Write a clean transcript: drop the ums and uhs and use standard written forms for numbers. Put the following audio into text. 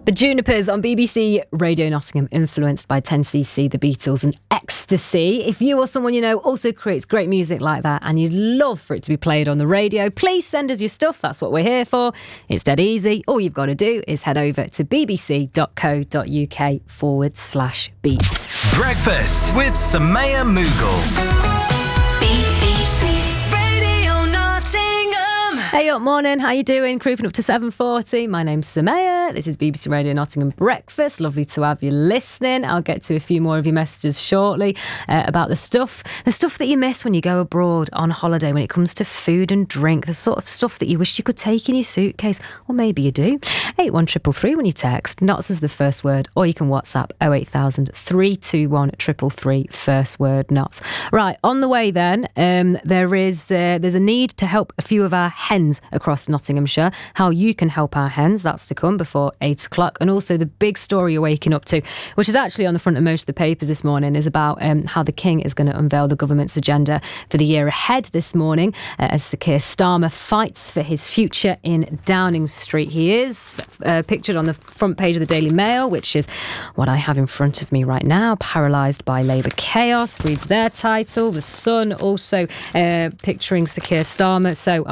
The Junipers on BBC Radio Nottingham, influenced by 10cc, The Beatles and Ecstasy. If you or someone you know also creates great music like that and you'd love for it to be played on the radio, please send us your stuff. That's what we're here for. It's dead easy. All you've got to do is head over to bbc.co.uk/beat. Breakfast with Samaya Mughal. Hey up, morning, how you doing? Creeping up to 7:40. My name's Samaya. This is BBC Radio Nottingham Breakfast. Lovely to have you listening. I'll get to a few more of your messages shortly about the stuff that you miss when you go abroad on holiday when it comes to food and drink, the sort of stuff that you wish you could take in your suitcase, or maybe you do. 81333 when you text, NOTS as the first word, or you can WhatsApp 08000 321 333, first word NOTS. Right, on the way then, there's a need to help a few of our hens across Nottinghamshire. How you can help our hens, that's to come before 8 o'clock. And also the big story you're waking up to, which is actually on the front of most of the papers this morning, is about how the King is going to unveil the government's agenda for the year ahead this morning as Sir Keir Starmer fights for his future in Downing Street. He is pictured on the front page of the Daily Mail, which is what I have in front of me right now. Paralysed by Labour chaos, reads their title. The Sun also picturing Sir Keir Starmer. So